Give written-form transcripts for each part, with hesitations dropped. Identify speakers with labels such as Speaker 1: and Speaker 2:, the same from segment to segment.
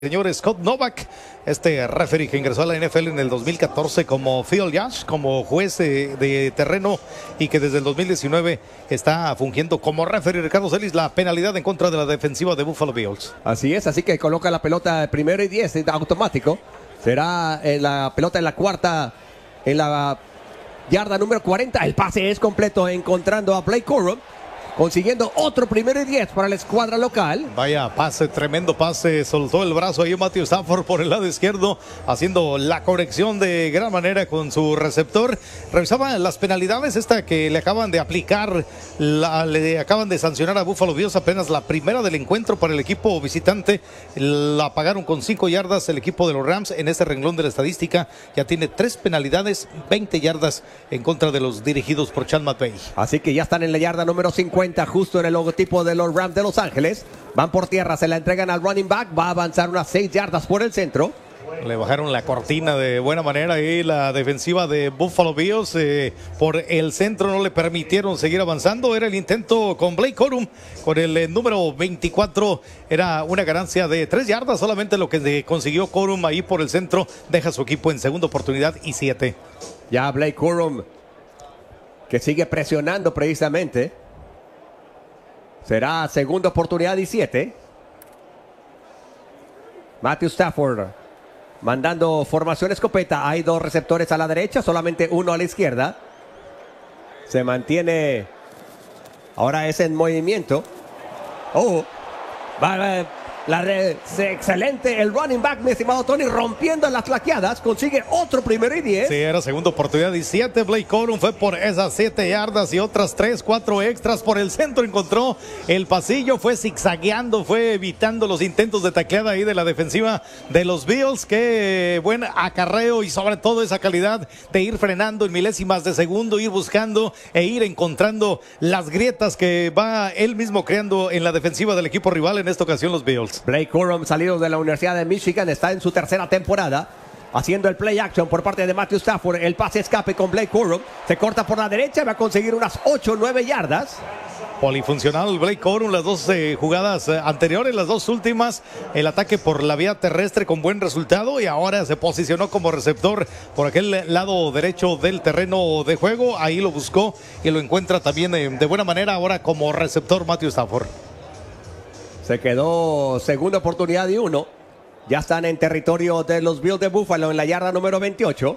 Speaker 1: Señor Scott Novak, este referee que ingresó a la NFL en el 2014 como field judge, como juez de terreno, y que desde el 2019 está fungiendo como referee. Ricardo Celis, la penalidad en contra de la defensiva de Buffalo Bills.
Speaker 2: Así es, así que coloca la pelota primero y 10 automático. Será la pelota en la cuarta, en la yarda número 40. El pase es completo, encontrando a Blake Corum, consiguiendo otro primero y 10 para la escuadra local.
Speaker 1: Vaya pase, tremendo pase. Soltó el brazo ahí Matthew Stafford por el lado izquierdo, haciendo la corrección de gran manera con su receptor. Revisaba las penalidades, esta que le acaban de aplicar, le acaban de sancionar a Buffalo Bills, apenas la primera del encuentro para el equipo visitante. La pagaron con 5 yardas el equipo de los Rams. En ese renglón de la estadística ya tiene 3 penalidades, 20 yardas en contra de los dirigidos por Sean McVay.
Speaker 2: Así que ya están en la yarda número 50, justo en el logotipo de los Rams de Los Ángeles. Van por tierra, se la entregan al running back, va a avanzar unas 6 yardas por el centro.
Speaker 1: Le bajaron la cortina de buena manera ahí la defensiva de Buffalo Bills. Por el centro no le permitieron seguir avanzando. Era el intento con Blake Corum, con el número 24. Era una ganancia de 3 yardas solamente lo que consiguió Corum ahí por el centro. Deja a su equipo en segunda oportunidad y 7.
Speaker 2: Ya Blake Corum, que sigue presionando precisamente. Será segunda oportunidad y 7. Matthew Stafford mandando formación escopeta. Hay 2 receptores a la derecha, solamente uno a la izquierda. Se mantiene. Ahora es en movimiento. Excelente el running back, mi estimado Tony, rompiendo las flaqueadas. Consigue otro primero y 10.
Speaker 1: Sí, era segunda oportunidad y 7. Blake Corum fue por esas 7 yardas y otras 3, 4 extras por el centro. Encontró el pasillo, fue zigzagueando, fue evitando los intentos de tacleada ahí de la defensiva de los Bills. Qué buen acarreo y sobre todo esa calidad de ir frenando en milésimas de segundo, ir buscando e ir encontrando las grietas que va él mismo creando en la defensiva del equipo rival, en esta ocasión los Bills.
Speaker 2: Blake Corum, salido de la Universidad de Michigan, está en su tercera temporada, haciendo el play action por parte de Matthew Stafford. El pase escape con Blake Corum, se corta por la derecha, va a conseguir unas 8 o 9 yardas.
Speaker 1: Polifuncional Blake Corum, las 2 jugadas anteriores, las 2 últimas, el ataque por la vía terrestre con buen resultado, y ahora se posicionó como receptor por aquel lado derecho del terreno de juego. Ahí lo buscó y lo encuentra también de buena manera ahora como receptor Matthew Stafford.
Speaker 2: Se quedó segunda oportunidad y 1. Ya están en territorio de los Bills de Buffalo en la yarda número 28.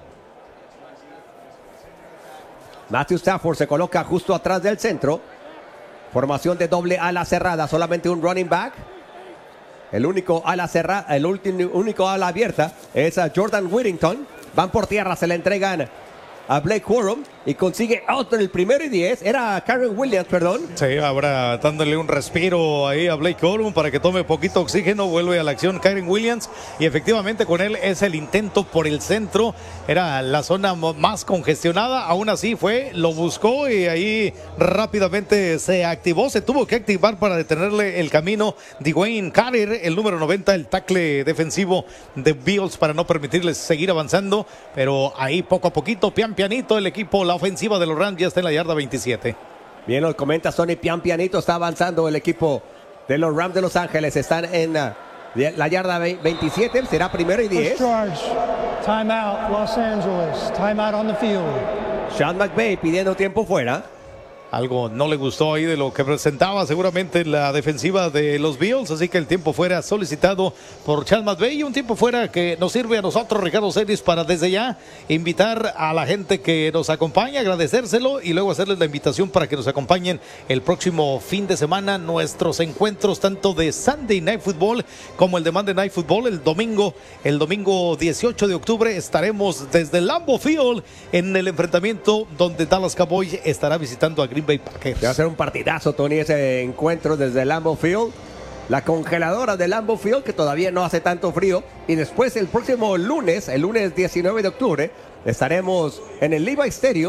Speaker 2: Matthew Stafford se coloca justo atrás del centro. Formación de doble ala cerrada, solamente un running back. El único ala cerrada, único ala abierta es a Jordan Whittington. Van por tierra, se le entregan a Blake Corum y consigue otro el primero y 10. Era Kyren Williams, perdón.
Speaker 1: Sí, ahora dándole un respiro ahí a Blake Corum para que tome poquito oxígeno. Vuelve a la acción Kyren Williams y efectivamente con él es el intento por el centro. Era la zona más congestionada. Aún así lo buscó y ahí rápidamente se activó. Se tuvo que activar para detenerle el camino Dwayne Carter, el número 90, el tackle defensivo de Bills, para no permitirles seguir avanzando. Pero ahí poco a poquito, pianito, el equipo, la ofensiva de los Rams ya está en la yarda 27.
Speaker 2: Bien, lo comenta Sony, pianito está avanzando el equipo de los Rams de Los Ángeles. Están en la yarda 27, será primero y 10.
Speaker 3: Time out, Los Angeles. Time out on the field.
Speaker 2: Sean McVay pidiendo tiempo fuera.
Speaker 1: Algo no le gustó ahí de lo que presentaba seguramente la defensiva de los Bills, así que el tiempo fuera solicitado por Sean McVay, y un tiempo fuera que nos sirve a nosotros, Ricardo Celis, para desde ya invitar a la gente que nos acompaña, agradecérselo y luego hacerles la invitación para que nos acompañen el próximo fin de semana, nuestros encuentros tanto de Sunday Night Football como el de Monday Night Football. El domingo 18 de octubre estaremos desde Lambeau Field en el enfrentamiento donde Dallas Cowboys estará visitando a Green Bay Packers.
Speaker 2: Va a ser un partidazo, Tony, ese encuentro desde Lambeau Field. La congeladora de Lambeau Field, que todavía no hace tanto frío. Y después el próximo lunes, el lunes 19 de octubre, estaremos en el Levi Stadium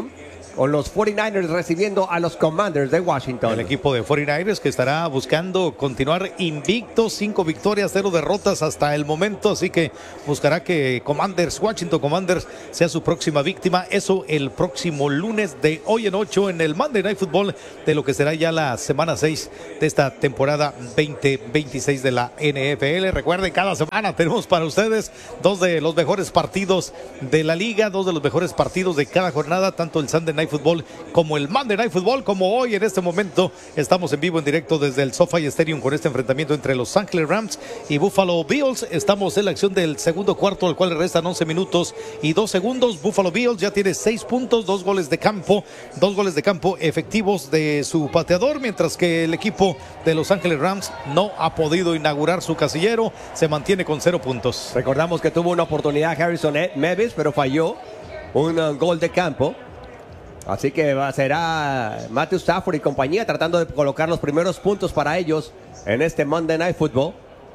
Speaker 2: con los 49ers recibiendo a los Commanders de Washington.
Speaker 1: El equipo de 49ers que estará buscando continuar invicto, 5 victorias, 0 derrotas hasta el momento, así que buscará que Washington Commanders sea su próxima víctima, eso el próximo lunes de hoy en 8 en el Monday Night Football de lo que será ya la semana 6 de esta temporada 2026 de la NFL. Recuerden, cada semana tenemos para ustedes 2 de los mejores partidos de la liga, 2 de los mejores partidos de cada jornada, tanto el Sunday Night Football como el Monday Night Football, como hoy en este momento estamos en vivo en directo desde el SoFi Stadium con este enfrentamiento entre los Los Angeles Rams y Buffalo Bills. Estamos en la acción del segundo cuarto, al cual le restan 11 minutos y 2 segundos. Buffalo Bills ya tiene 6 puntos, 2 goles de campo efectivos de su pateador, mientras que el equipo de Los Angeles Rams no ha podido inaugurar su casillero, se mantiene con 0 puntos.
Speaker 2: Recordamos que tuvo una oportunidad Harrison Mevis, pero falló un gol de campo. Así que será Matthew Stafford y compañía tratando de colocar los primeros puntos para ellos en este Monday Night Football.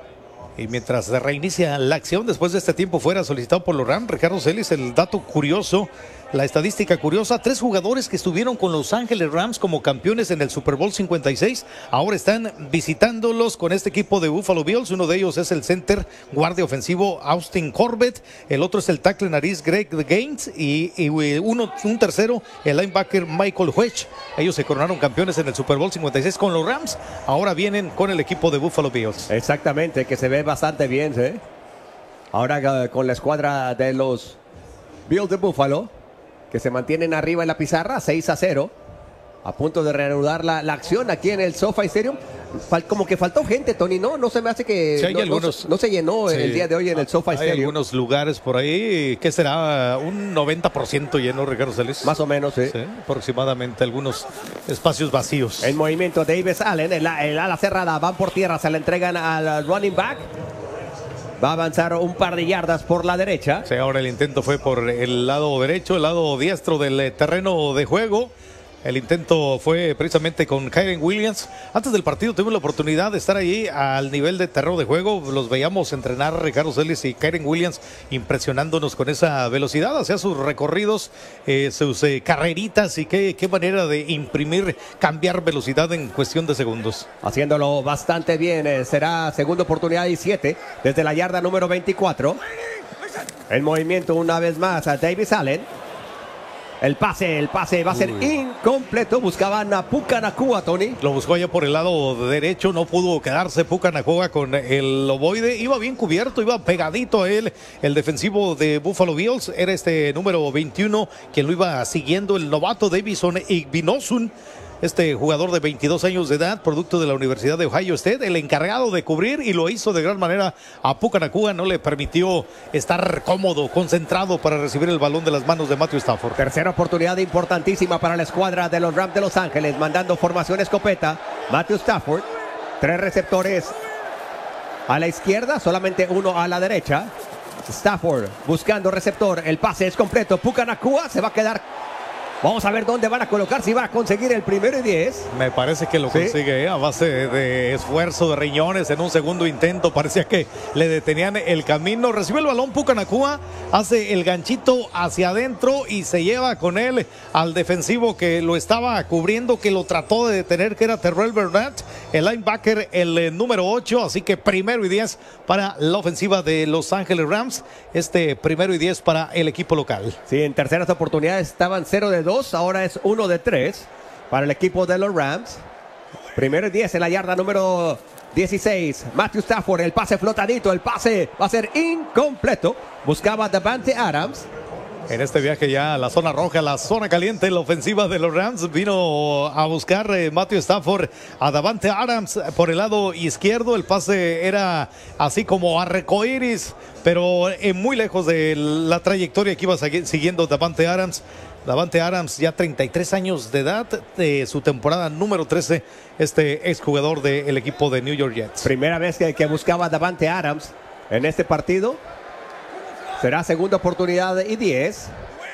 Speaker 1: Y mientras se reinicia la acción después de este tiempo fuera solicitado por los Rams, Ricardo Celis, el dato curioso, la estadística curiosa, 3 jugadores que estuvieron con Los Ángeles Rams como campeones en el Super Bowl 56, ahora están visitándolos con este equipo de Buffalo Bills. Uno de ellos es el center guardia ofensivo Austin Corbett, el otro es el tackle nariz Greg Gaines y un tercero, el linebacker Michael Wedge. Ellos se coronaron campeones en el Super Bowl 56 con los Rams, ahora vienen con el equipo de Buffalo Bills.
Speaker 2: Exactamente, que se ve bastante bien, ¿sí? Ahora con la escuadra de los Bills de Buffalo, que se mantienen arriba en la pizarra, 6-0, a punto de reanudar la acción aquí en el SoFi Stadium. Como que faltó gente, Tony, no se me hace que
Speaker 1: sí,
Speaker 2: no se llenó el día de hoy en el SoFi Stadium.
Speaker 1: Hay algunos lugares por ahí, ¿qué será? Un 90% lleno, Ricardo Celis.
Speaker 2: Más o menos, sí.
Speaker 1: Aproximadamente, algunos espacios vacíos.
Speaker 2: En movimiento, Davis Allen, el ala cerrada, van por tierra, se la entregan al running back. Va a avanzar un par de yardas por la derecha.
Speaker 1: Sí, ahora el intento fue por el lado derecho, el lado diestro del terreno de juego. El intento fue precisamente con Kyren Williams. Antes del partido tuvimos la oportunidad de estar allí al nivel de terreno de juego. Los veíamos entrenar Ricardo Celis y Kyren Williams impresionándonos con esa velocidad, hacia sus recorridos, sus carreritas y qué manera de imprimir, cambiar velocidad en cuestión de segundos.
Speaker 2: Haciéndolo bastante bien. Será segunda oportunidad y 7 desde la yarda número 24. El movimiento una vez más a Davis Allen. El pase va a ser incompleto. Buscaban a Puka Nacua, Tony.
Speaker 1: Lo buscó allá por el lado derecho, no pudo quedarse Puka Nacua con el ovoide. Iba bien cubierto, iba pegadito a él. El defensivo de Buffalo Bills era este número 21, quien lo iba siguiendo, el novato Davison Igbinosun. Este jugador de 22 años de edad, producto de la Universidad de Ohio State, el encargado de cubrir, y lo hizo de gran manera a Puka Nacua. No le permitió estar cómodo, concentrado para recibir el balón de las manos de Matthew Stafford.
Speaker 2: Tercera oportunidad importantísima para la escuadra de los Rams de Los Ángeles, mandando formación escopeta. Matthew Stafford, 3 receptores a la izquierda, solamente uno a la derecha. Stafford buscando receptor, el pase es completo. Puka Nacua se va a quedar. Vamos a ver dónde van a colocar, si va a conseguir el 1-10.
Speaker 1: Me parece que lo consigue a base de esfuerzo de riñones. En un segundo intento parecía que le detenían el camino. Recibe el balón Puka Nacua, hace el ganchito hacia adentro y se lleva con él al defensivo que lo estaba cubriendo, que lo trató de detener, que era Terrell Burnett, el linebacker, el número 8. Así que 1-10 para la ofensiva de Los Ángeles Rams. 1-10 para el equipo local.
Speaker 2: Sí, en terceras oportunidades estaban 0-2. Ahora es 1-3 para el equipo de los Rams. 1-10 en la yarda número 16. Matthew Stafford, el pase flotadito, el pase va a ser incompleto. Buscaba Davante Adams.
Speaker 1: En este viaje ya a la zona roja, la zona caliente, la ofensiva de los Rams vino a buscar Matthew Stafford a Davante Adams por el lado izquierdo. El pase era así como arcoíris, pero muy lejos de la trayectoria que iba siguiendo Davante Adams. Davante Adams, ya 33 años de edad, de su temporada número 13, este exjugador del equipo de New York Jets.
Speaker 2: Primera vez que buscaba Davante Adams en este partido. Será segunda oportunidad y 10.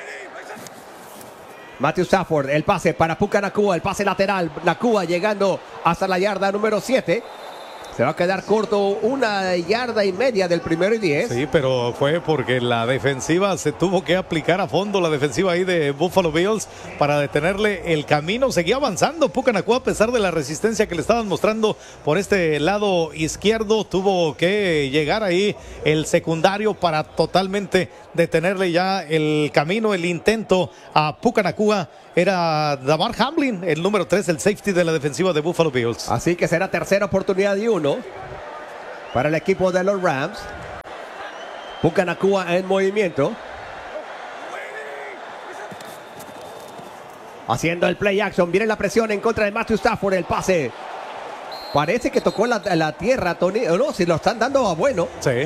Speaker 2: Matthew Stafford, el pase para Puka Nacua, el pase lateral. Nacua llegando hasta la yarda número 7. Se va a quedar corto 1,5 yardas del 1º y 10.
Speaker 1: Sí, pero fue porque la defensiva se tuvo que aplicar a fondo, la defensiva ahí de Buffalo Bills, para detenerle el camino. Seguía avanzando Puka Nacua a pesar de la resistencia que le estaban mostrando por este lado izquierdo. Tuvo que llegar ahí el secundario para totalmente detenerle ya el camino, el intento a Puka Nacua. Era Damar Hamlin, el número 3, el safety de la defensiva de Buffalo Bills.
Speaker 2: Así que será tercera oportunidad y 1 para el equipo de los Rams. Puka Nacua en movimiento. Haciendo el play action. Viene la presión en contra de Matthew Stafford. El pase. Parece que tocó la tierra, Tony. No, si lo están dando a bueno.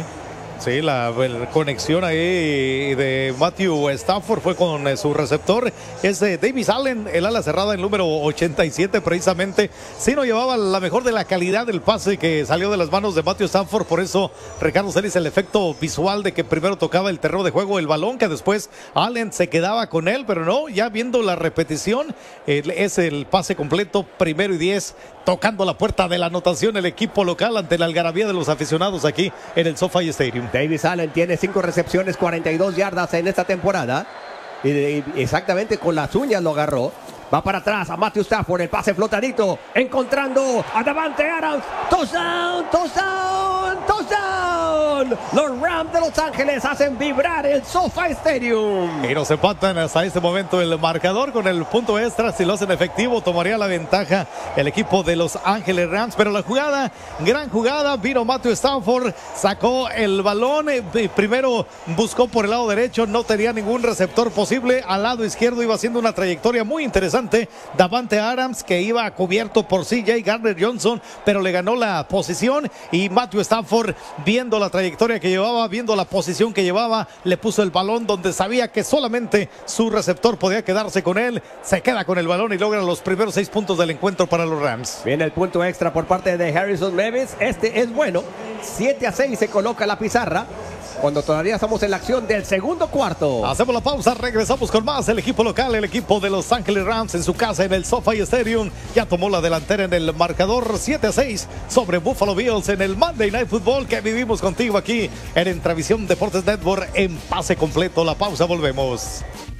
Speaker 1: Sí, la conexión ahí de Matthew Stafford fue con su receptor. Es Davis Allen, el ala cerrada, el número 87 precisamente. Sí, no llevaba la mejor de la calidad del pase que salió de las manos de Matthew Stafford. Por eso Ricardo Celis, el efecto visual de que primero tocaba el terreno de juego, el balón, que después Allen se quedaba con él. Pero no, ya viendo la repetición, es el pase completo, 1º y 10. Tocando la puerta de la anotación el equipo local ante la algarabía de los aficionados aquí en el SoFi Stadium.
Speaker 2: Davis Allen tiene 5 recepciones, 42 yardas en esta temporada. Y exactamente con las uñas lo agarró. Va para atrás a Matthew Stafford, el pase flotadito, encontrando a Davante Adams. Touchdown, touchdown, touchdown. Los Rams de Los Ángeles hacen vibrar el SoFi Stadium.
Speaker 1: Y nos empatan hasta este momento el marcador con el punto extra. Si lo hacen efectivo, tomaría la ventaja el equipo de Los Ángeles Rams. Pero la jugada, gran jugada, vino Matthew Stafford, sacó el balón, primero buscó por el lado derecho, no tenía ningún receptor posible. Al lado izquierdo iba haciendo una trayectoria muy interesante Davante Adams, que iba cubierto por CJ Gardner-Johnson, pero le ganó la posición. Y Matthew Stafford, viendo la trayectoria que llevaba, viendo la posición que llevaba, le puso el balón donde sabía que solamente su receptor podía quedarse con él. Se queda con el balón y logra los primeros 6 puntos del encuentro para los Rams.
Speaker 2: Viene el punto extra por parte de Harrison Mevis. Este es bueno. 7-6 se coloca la pizarra cuando todavía estamos en la acción del segundo cuarto.
Speaker 1: Hacemos la pausa, regresamos con más. El equipo local, el equipo de Los Ángeles Rams en su casa en el SoFi Stadium, ya tomó la delantera en el marcador 7-6 sobre Buffalo Bills en el Monday Night Football que vivimos contigo aquí en Entravisión Deportes Network en pase completo. La pausa, volvemos.